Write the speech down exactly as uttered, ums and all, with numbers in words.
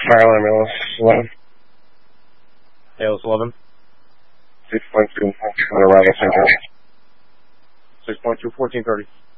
Maryland, Millis, eleven. Tails eleven. six point two, arrival center. six point two, fourteen thirty.